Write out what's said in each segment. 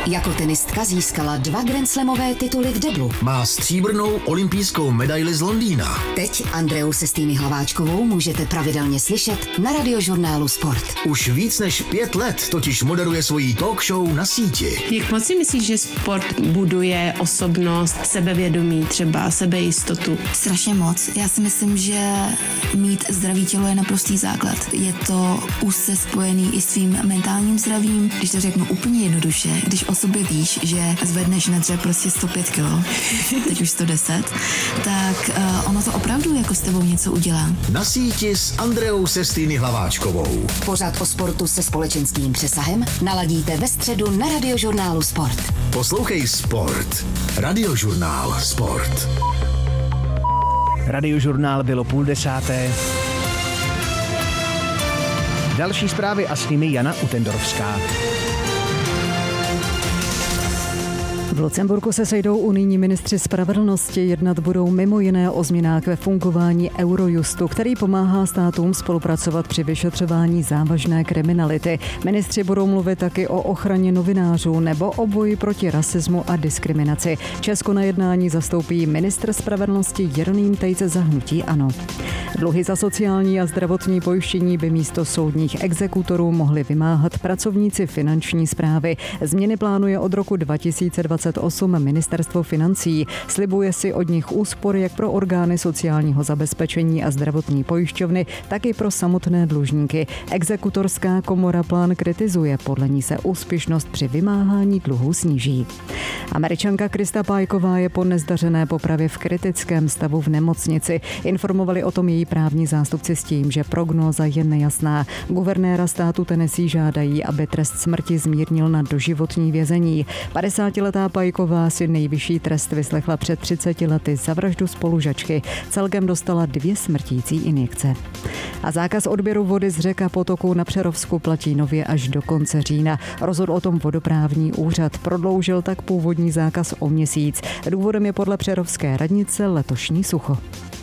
Jako tenistka získala 2 grandslamové tituly v deblu. Má stříbrnou olympijskou medaili z Londýna. Teď Andreu Sestýny Hlaváčkovou můžete pravidelně slyšet na Radiožurnálu Sport. Už víc než 5 let totiž moderuje svoji talk show na síti. Jak moc si myslíš, že sport buduje osobnost, sebevědomí, třeba sebejistotu? Strašně moc. Já si myslím, že mít zdravý tělo je naprostý základ. Je to úzce spojený i s tvým mentálním zdravím. Když to řeknu úplně jednoduše, když o sobě víš, že zvedneš na dřep prostě 105 kg, teď už 110, tak ono to opravdu jako s tebou něco udělá. Na síti s Andreou Sestýny Hlaváčkovou. Pořad o sportu se společenským přesahem naladíte ve středu na Radiožurnálu Sport. Poslouchej Sport. Radiožurnál Sport. Radiožurnál bylo 9:30. Další zprávy a s nimi Jana Utendorovská. V Lucemburku se sejdou unijní ministři spravedlnosti. Jednat budou mimo jiné o změnách ve fungování Eurojustu, který pomáhá státům spolupracovat při vyšetřování závažné kriminality. Ministři budou mluvit taky o ochraně novinářů nebo o boji proti rasismu a diskriminaci. Česko na jednání zastoupí ministr spravedlnosti Jeroným Tejce za hnutí ANO. Dluhy za sociální a zdravotní pojištění by místo soudních exekutorů mohli vymáhat pracovníci finanční správy. Změny plánuje od roku 2028 ministerstvo financí. Slibuje si od nich úspory jak pro orgány sociálního zabezpečení a zdravotní pojišťovny, tak i pro samotné dlužníky. Exekutorská komora plán kritizuje, podle ní se úspěšnost při vymáhání dluhů sníží. Američanka Krista Pájková je po nezdařené popravě v kritickém stavu v nemocnici. Informovali o tom její právní zástupci s tím, že prognóza je nejasná. Guvernéra státu Tennessee žádají, aby trest smrti zmírnil na doživotní vězení. 50letá Pájková si nejvyšší trest vyslechla před 30 lety za vraždu spolužačky. Celkem dostala 2 smrtící injekce. A zákaz odběru vody z řek a potoků na Přerovsku platí nově až do konce října. Rozhodl o tom vodoprávní úřad. Prodloužil tak původní zákaz o měsíc. Důvodem je podle přerovské radnice letošní sucho.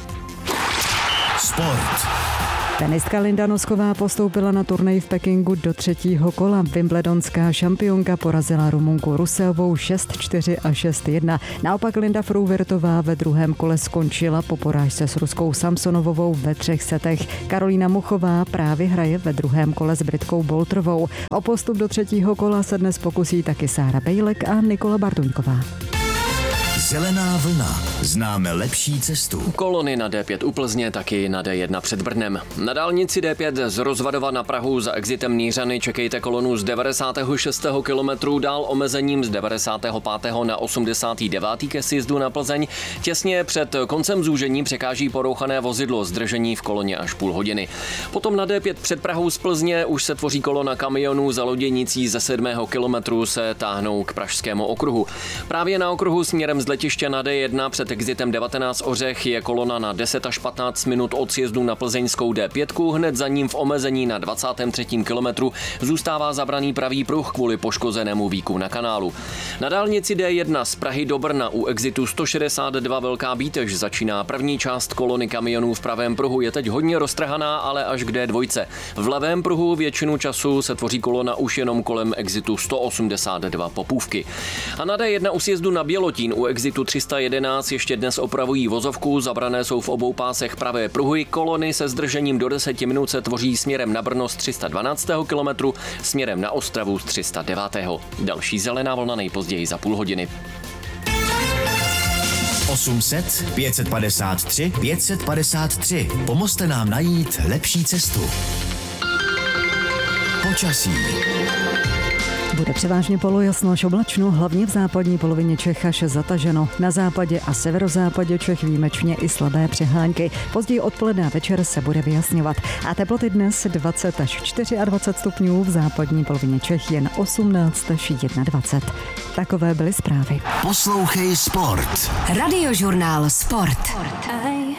Sport. Tenistka Linda Nosková postoupila na turnaj v Pekingu do 3. kola. Wimbledonská šampionka porazila Rumunku Ruseovou 6-4 a 6-1. Naopak Linda Fruhvirtová ve 2. kole skončila po porážce s Ruskou Samsonovovou ve 3 setech. Karolína Muchová právě hraje ve 2. kole s Britkou Bolterovou. O postup do 3. kola se dnes pokusí taky Sára Bejlek a Nikola Bartuňková. Zelená vlna. Známe lepší cestu. Kolony na D5 u Plzně, taky na D1 před Brnem. Na dálnici D5 z Rozvadova na Prahu za exitem Nířany čekejte kolonu z 96. kilometru, dál omezením z 95. na 89. ke sjezdu na Plzeň. Těsně před koncem zúžení překáží porouchané vozidlo, zdržení v koloně až půl hodiny. Potom na D5 před Prahou z Plzně už se tvoří kolona kamionů za Loděnicí ze 7. kilometru se táhnou k Pražskému okruhu. Právě na okruhu směrem z letiště na D1 před exitem 19 Ořech je kolona na 10 až 15 minut od sjezdu na plzeňskou D5, hned za ním v omezení na 23. kilometru zůstává zabraný pravý pruh kvůli poškozenému víku na kanálu. Na dálnici D1 z Prahy do Brna u exitu 162 Velká Bítež začíná první část kolony kamionů v pravém pruhu, je teď hodně roztrhaná, ale až k D2. V levém pruhu většinu času se tvoří kolona už jenom kolem exitu 182 Popůvky. A na D1 u sjezdu na Bělotín u exitu 311 ještě dnes opravují vozovku, zabrané jsou v obou pásech pravé pruhy, kolony se zdržením do 10 minut se tvoří směrem na Brno z 312. kilometru, směrem na Ostravu z 309. Další zelená vlna nejpozději za půl hodiny. 800 553 553. Pomozte nám najít lepší cestu. Počasí. Bude převážně polojasno až oblačno, hlavně v západní polovině Čech až zataženo. Na západě a severozápadě Čech výjimečně i slabé přehánky. Později odpoledne a večer se bude vyjasňovat. A teploty dnes 20 až 24 stupňů, v západní polovině Čech jen 18 až 21. Takové byly zprávy. Poslouchej Sport. Radiožurnál Sport.